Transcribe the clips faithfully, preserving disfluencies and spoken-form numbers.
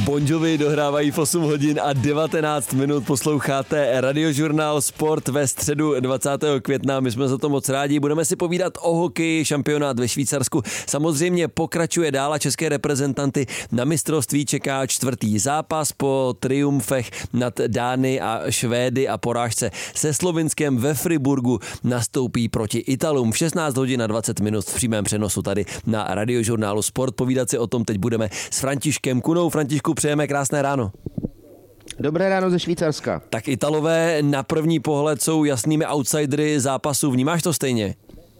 Bon Jovi dohrávají v osm hodin a devatenáct minut. Posloucháte Radiožurnál Sport ve středu dvacátého května. My jsme za to moc rádi. Budeme si povídat o hokeji, šampionát ve Švýcarsku. Samozřejmě pokračuje dál a české reprezentanty na mistrovství čeká čtvrtý zápas po triumfech nad Dány a Švédy a porážce se Slovinskem ve Friburgu nastoupí proti Italům v šestnáct hodin a dvacet minut v přímém přenosu tady na Radiožurnálu Sport. Povídat si o tom teď budeme s Františkem Kunou. Františku, přejeme krásné ráno. Dobré ráno ze Švýcarska. Tak Italové na první pohled jsou jasnými outsidery zápasu. Vnímáš to stejně?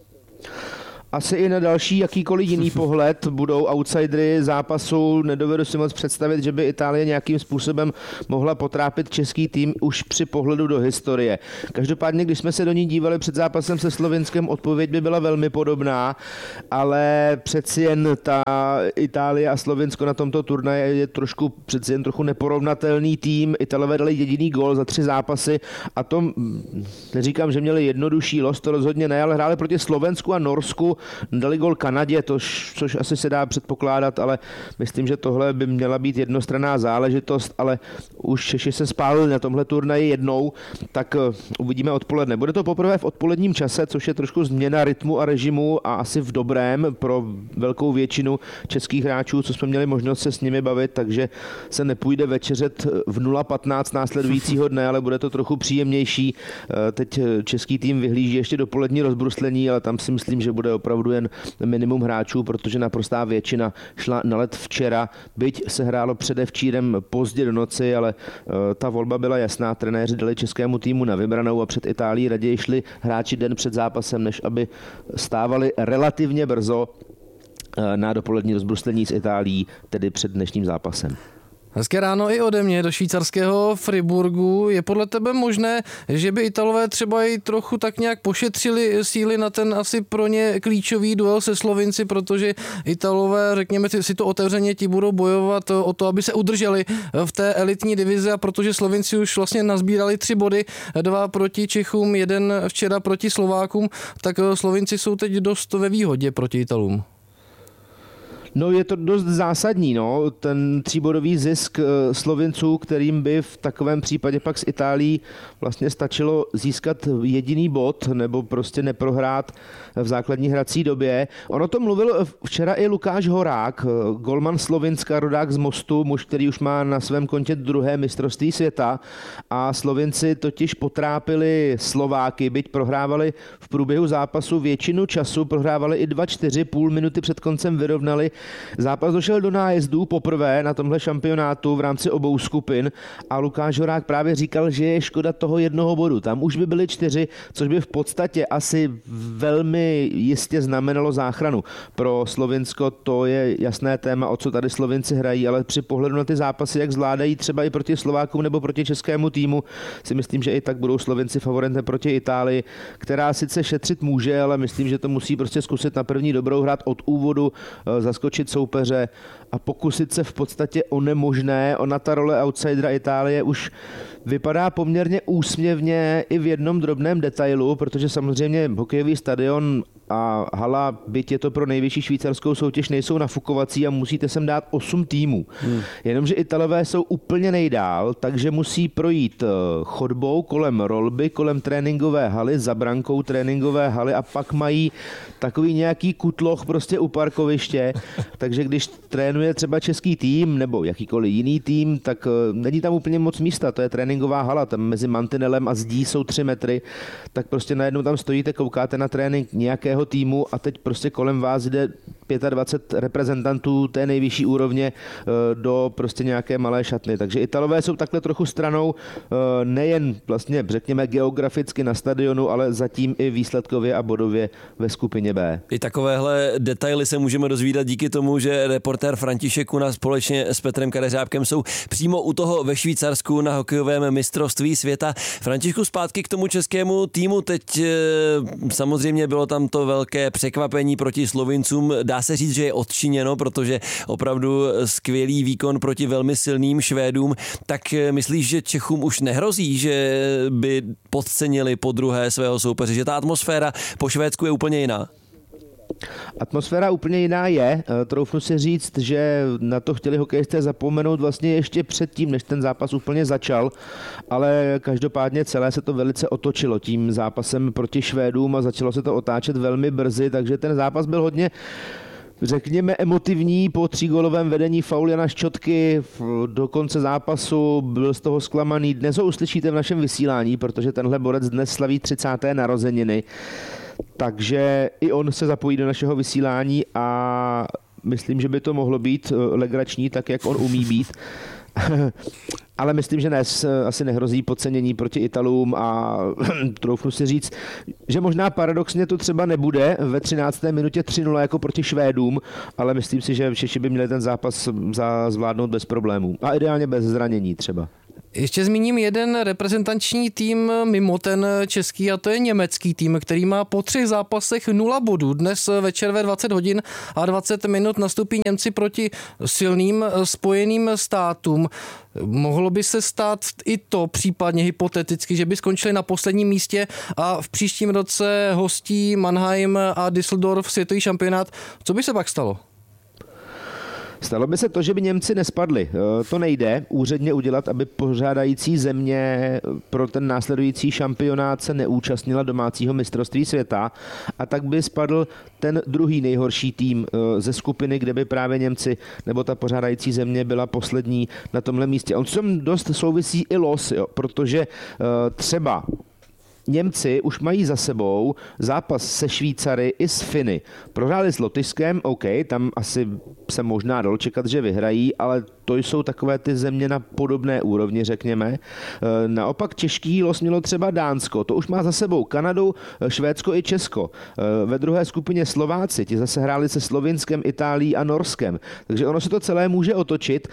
Asi i na další jakýkoliv jiný pohled budou outsidery zápasu. Nedovedu si moc představit, že by Itálie nějakým způsobem mohla potrápit český tým už při pohledu do historie. Každopádně, když jsme se do ní dívali před zápasem se Slovinskem, odpověď by byla velmi podobná, ale přeci jen ta Itálie a Slovinsko na tomto turnaji je trošku přeci jen trochu neporovnatelný tým. Italové dali jediný gól za tři zápasy a to neříkám, že měli jednodušší los, to rozhodně ne, ale hráli proti Slovensku a Norsku. Dali gol Kanadě, tož, což asi se dá předpokládat, ale myslím, že tohle by měla být jednostranná záležitost, ale už Češi se spálili na tomhle turnaji jednou, tak uvidíme odpoledne. Bude to poprvé v odpoledním čase, což je trošku změna rytmu a režimu a asi v dobrém pro velkou většinu českých hráčů, co jsme měli možnost se s nimi bavit, takže se nepůjde večeřet v nula patnáct následujícího dne, ale bude to trochu příjemnější. Teď český tým vyhlíží ještě do polední rozbruslení, ale tam si myslím, že bude opravdu jen minimum hráčů, protože naprostá většina šla na led včera, byť se hrálo předevčírem pozdě do noci, ale uh, ta volba byla jasná, trenéři dali českému týmu na vybranou a před Itálií raději šli hráči den před zápasem, než aby stávali relativně brzo uh, na dopolední rozbruslení s Itálií, tedy před dnešním zápasem. Hezké ráno i ode mě do švýcarského Friburgu. Je podle tebe možné, že by Italové třeba i trochu tak nějak pošetřili síly na ten asi pro ně klíčový duel se Slovinci, protože Italové, řekněme si to otevřeně, ti budou bojovat o to, aby se udrželi v té elitní divizi, a protože Slovinci už vlastně nazbírali tři body, dva proti Čechům, jeden včera proti Slovákům, tak Slovinci jsou teď dost ve výhodě proti Italům. No, je to dost zásadní, no, ten tříbodový zisk Slovinců, kterým by v takovém případě pak s Itálií vlastně stačilo získat jediný bod nebo prostě neprohrát v základní hrací době. Ono to mluvil včera i Lukáš Horák, golman Slovinska, rodák z Mostu, muž, který už má na svém kontě druhé mistrovství světa, a Slovinci totiž potrápili Slováky, byť prohrávali v průběhu zápasu většinu času, prohrávali i dva čtyři, půl minuty před koncem vyrovnali. Zápas došel do nájezdů poprvé na tomhle šampionátu v rámci obou skupin a Lukáš Horák právě říkal, že je škoda toho jednoho bodu. Tam už by byly čtyři, což by v podstatě asi velmi jistě znamenalo záchranu. Pro Slovinsko to je jasné téma, o co tady Slovinci hrají, ale při pohledu na ty zápasy, jak zvládají třeba i proti Slovákům nebo proti českému týmu, si myslím, že i tak budou Slovinci favoritem proti Itálii, která sice šetřit může, ale myslím, že to musí prostě zkusit na první dobrou, hrát od úvodu, zaskočit soupeře a pokusit se v podstatě o nemožné. Ona ta role outsidera Itálie už vypadá poměrně úsměvně i v jednom drobném detailu, protože samozřejmě hokejový stadion a hala, byť je to pro nejvyšší švýcarskou soutěž, nejsou nafukovací a musíte sem dát osm týmů. Hmm. Jenomže Italové jsou úplně nejdál, takže musí projít chodbou kolem rolby, kolem tréninkové haly, za brankou tréninkové haly a pak mají takový nějaký kutloch prostě u parkoviště, takže když trénuje třeba český tým nebo jakýkoliv jiný tým, tak není tam úplně moc místa, to je tréninková hala, tam mezi mantinelem a zdí jsou tři metry, tak prostě najednou tam stojíte, koukáte na trénink nějakého týmu a teď prostě kolem vás jde dvacet pět reprezentantů té nejvyšší úrovně do prostě nějaké malé šatny. Takže Italové jsou takhle trochu stranou nejen vlastně řekněme geograficky na stadionu, ale zatím i výsledkově a bodově ve skupině B. I takovéhle detaily se můžeme dozvídat díky tomu, že reportér František Kuna společně s Petrem Kadeřábkem jsou přímo u toho ve Švýcarsku na hokejovém mistrovství světa. Františku, zpátky k tomu českému týmu. Teď samozřejmě bylo tam to velké překvapení proti Slovincům. Dá se říct, že je odčiněno, protože opravdu skvělý výkon proti velmi silným Švédům. Tak myslíš, že Čechům už nehrozí, že by podcenili po druhé svého soupeře, že ta atmosféra po Švédsku je úplně jiná? Atmosféra úplně jiná je. Troufnu si říct, že na to chtěli hokejisté zapomenout vlastně ještě předtím, než ten zápas úplně začal, ale každopádně celé se to velice otočilo tím zápasem proti Švédům a začalo se to otáčet velmi brzy, takže ten zápas byl hodně, řekněme, emotivní. Po třígolovém vedení faul Jana Ščotky do konce zápasu byl z toho zklamaný. Dnes ho uslyšíte v našem vysílání, protože tenhle borec dnes slaví třicáté narozeniny. Takže i on se zapojí do našeho vysílání a myslím, že by to mohlo být legrační, tak jak on umí být. Ale myslím, že dnes asi nehrozí podcenění proti Italům a troufnu si říct, že možná paradoxně to třeba nebude ve třinácté minutě tři nula jako proti Švédům, ale myslím si, že Češi by měli ten zápas zvládnout bez problémů a ideálně bez zranění třeba. Ještě zmíním jeden reprezentační tým mimo ten český a to je německý tým, který má po třech zápasech nula bodů. Dnes večer ve dvacet hodin a dvacet minut nastoupí Němci proti silným spojeným státům. Mohlo by se stát i to případně hypoteticky, že by skončili na posledním místě a v příštím roce hostí Mannheim a Düsseldorf světový šampionát. Co by se pak stalo? Stalo by se to, že by Němci nespadli. To nejde úředně udělat, aby pořádající země pro ten následující šampionát se neúčastnila domácího mistrovství světa a tak by spadl ten druhý nejhorší tým ze skupiny, kde by právě Němci nebo ta pořádající země byla poslední na tomhle místě. On s tím dost souvisí i los, jo, protože třeba Němci už mají za sebou zápas se Švýcary i s Finy. Prohráli s Lotyšskem, OK, tam asi se možná dalo čekat, že vyhrají, ale to jsou takové ty země na podobné úrovni, řekněme. Naopak těžký los mělo třeba Dánsko, to už má za sebou Kanadu, Švédsko i Česko. Ve druhé skupině Slováci, ti zase hráli se Slovinskem, Itálií a Norskem. Takže ono se to celé může otočit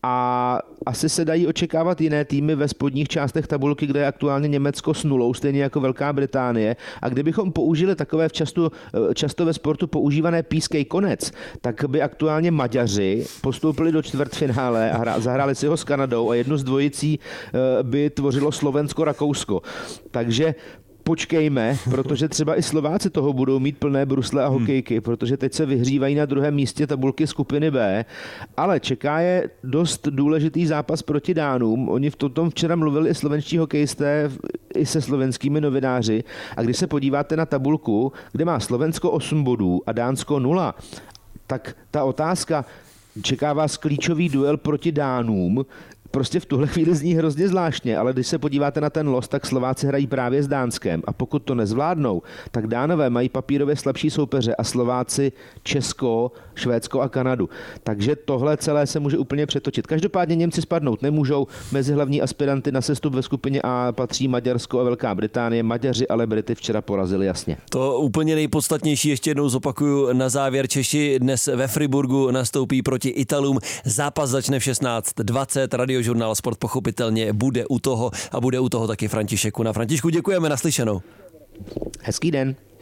a asi se dají očekávat jiné týmy ve spodních částech tabulky, kde je aktuálně Německo s nulou, stejně jako Velká Británie. A kdybychom použili takové často, často ve sportu používané pískej konec, tak by aktuálně Maďaři postoupili do čtvrtfinále a hra, zahráli si ho s Kanadou a jednu z dvojicí by tvořilo Slovensko-Rakousko. Takže počkejme, protože třeba i Slováci toho budou mít plné brusle a hokejky, protože teď se vyhřívají na druhém místě tabulky skupiny B, ale čeká je dost důležitý zápas proti Dánům. Oni v tom včera mluvili i slovenští hokejisté i se slovenskými novináři a když se podíváte na tabulku, kde má Slovensko osm bodů a Dánsko nula, tak ta otázka, čeká vás klíčový duel proti Dánům, prostě v tuhle chvíli zní hrozně zvláštně, ale když se podíváte na ten los, tak Slováci hrají právě s Dánskem a pokud to nezvládnou, tak Dánové mají papírově slabší soupeře a Slováci Česko, Švédsko a Kanadu. Takže tohle celé se může úplně přetočit. Každopádně Němci spadnout nemůžou. Mezi hlavní aspiranty na sestup ve skupině A patří Maďarsko a Velká Británie. Maďaři ale Brity včera porazili jasně. To úplně nejpodstatnější ještě jednou zopakuju na závěr. Češi dnes ve Friburgu nastoupí proti Italům. Zápas začne v šestnáct dvacet. Radiožurnál Sport pochopitelně bude u toho a bude u toho taky František Kuna. Františku, děkujeme, naslyšenou. Hezký den.